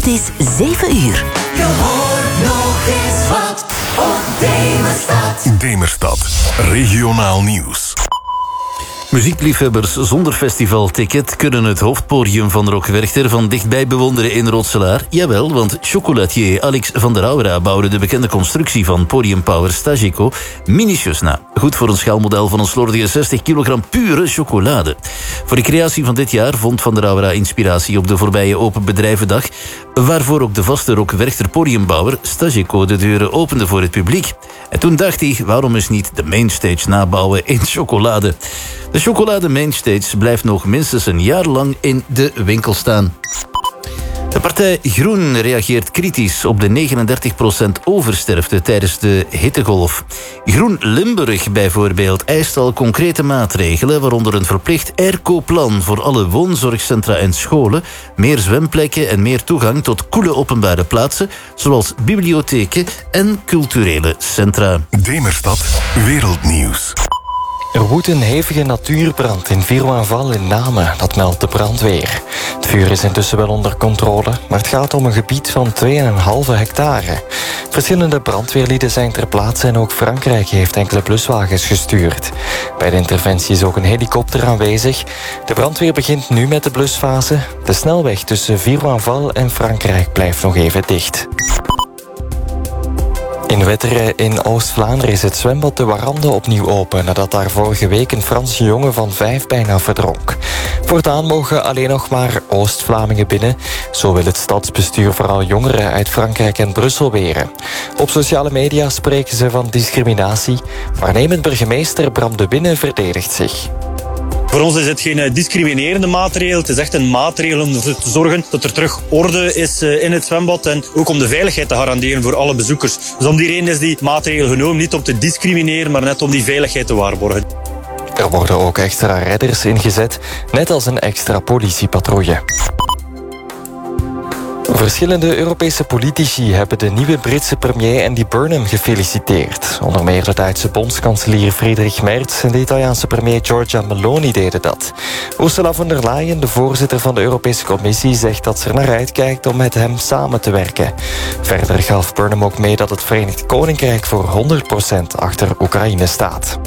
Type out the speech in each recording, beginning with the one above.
Het is 7 uur. Je hoort nog eens wat op Demerstad. Demerstad, regionaal nieuws. Muziekliefhebbers zonder festivalticket kunnen het hoofdpodium van Rock Werchter van dichtbij bewonderen in Rotselaar. Jawel, want chocolatier Alex van der Aura bouwde de bekende constructie van podiumpower Stagico minutieus na. Goed voor een schaalmodel van een slordige 60 kilogram pure chocolade. Voor de creatie van dit jaar vond van der Aura inspiratie op de voorbije Open Bedrijvendag, waarvoor ook de vaste Rock Werchter podiumbouwer Stagico de deuren opende voor het publiek. En toen dacht hij, waarom eens niet de mainstage nabouwen in chocolade? De chocolade mainstage blijft nog minstens een jaar lang in de winkel staan. De partij Groen reageert kritisch op de 39% oversterfte tijdens de hittegolf. Groen Limburg bijvoorbeeld eist al concrete maatregelen, waaronder een verplicht airco-plan voor alle woonzorgcentra en scholen, meer zwemplekken en meer toegang tot koele openbare plaatsen, zoals bibliotheken en culturele centra. Demerstad, wereldnieuws. Er woedt een hevige natuurbrand in Viroanval in Namen, dat meldt de brandweer. Het vuur is intussen wel onder controle, maar het gaat om een gebied van 2,5 hectare. Verschillende brandweerlieden zijn ter plaatse en ook Frankrijk heeft enkele bluswagens gestuurd. Bij de interventie is ook een helikopter aanwezig. De brandweer begint nu met de blusfase. De snelweg tussen Viroanval en Frankrijk blijft nog even dicht. In Wetteren in Oost-Vlaanderen is het zwembad de Warande opnieuw open, nadat daar vorige week een Franse jongen van 5 bijna verdronk. Voortaan mogen alleen nog maar Oost-Vlamingen binnen. Zo wil het stadsbestuur vooral jongeren uit Frankrijk en Brussel weren. Op sociale media spreken ze van discriminatie. Waarnemend burgemeester Bram de Binne verdedigt zich. Voor ons is het geen discriminerende maatregel. Het is echt een maatregel om ervoor te zorgen dat er terug orde is in het zwembad. En ook om de veiligheid te garanderen voor alle bezoekers. Dus om die reden is die maatregel genomen. Niet om te discrimineren, maar net om die veiligheid te waarborgen. Er worden ook extra redders ingezet, net als een extra politiepatrouille. Verschillende Europese politici hebben de nieuwe Britse premier Andy Burnham gefeliciteerd. Onder meer de Duitse bondskanselier Friedrich Merz en de Italiaanse premier Giorgia Meloni deden dat. Ursula von der Leyen, de voorzitter van de Europese Commissie, zegt dat ze er naar uitkijkt om met hem samen te werken. Verder gaf Burnham ook mee dat het Verenigd Koninkrijk voor 100% achter Oekraïne staat.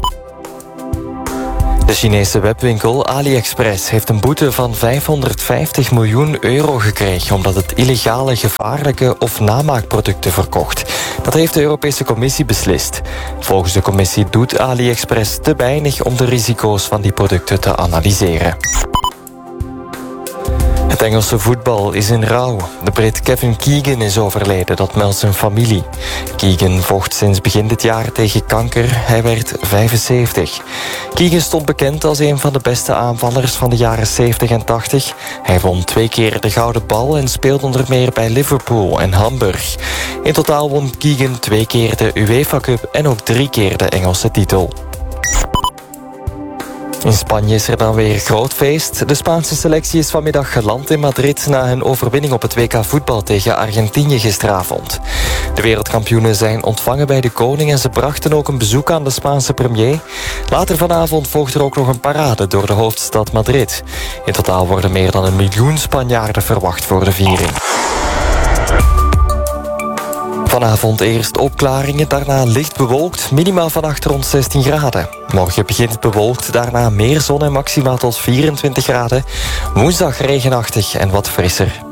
De Chinese webwinkel AliExpress heeft een boete van 550 miljoen euro gekregen omdat het illegale, gevaarlijke of namaakproducten verkocht. Dat heeft de Europese Commissie beslist. Volgens de Commissie doet AliExpress te weinig om de risico's van die producten te analyseren. Het Engelse voetbal is in rouw. De Brit Kevin Keegan is overleden, dat meldt zijn familie. Keegan vocht sinds begin dit jaar tegen kanker. Hij werd 75. Keegan stond bekend als een van de beste aanvallers van de jaren 70 en 80. Hij won 2 keer de Gouden Bal en speelde onder meer bij Liverpool en Hamburg. In totaal won Keegan 2 keer de UEFA Cup en ook 3 keer de Engelse titel. In Spanje is er dan weer groot feest. De Spaanse selectie is vanmiddag geland in Madrid na hun overwinning op het WK voetbal tegen Argentinië gisteravond. De wereldkampioenen zijn ontvangen bij de koning en ze brachten ook een bezoek aan de Spaanse premier. Later vanavond volgt er ook nog een parade door de hoofdstad Madrid. In totaal worden meer dan 1 miljoen Spanjaarden verwacht voor de viering. Vanavond eerst opklaringen, daarna licht bewolkt, minima vannacht rond 16 graden. Morgen begint het bewolkt, daarna meer zon en maxima tot 24 graden. Woensdag regenachtig en wat frisser.